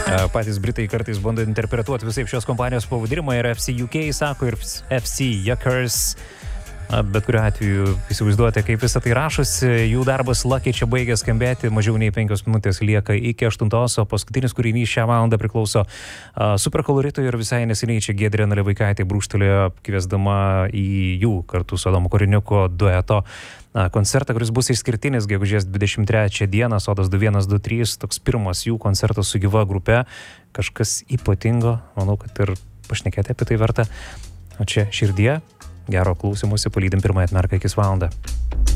Patys Britai kartais bando interpretuoti visai šios kompanijos pavadinimą ir FC UK sako ir FC Yuckers. Bet kuriuo atveju įsivaizduojate, kaip visą tai rašosi. Jų darbas Lucky čia baigė skambėti, mažiau nei 5 minutės lieka iki 8, o paskutinis kūrinys šią valandą priklauso Superkoloritui ir visai neseniai čia Giedrė Nalivaikaitė brūkštelėjo kviesdama į jų kartu su Adomu Koriniuko dueto koncertą, kuris bus išskirtinis gegužės 23 dieną, Sodas 2123, toks pirmas jų koncertas su gyva grupe, kažkas ypatingo, manau, kad ir pašnekėti apie tai verta. O čia širdie. Gero klausimusi, palydim pirmąją atmerką iki valandą.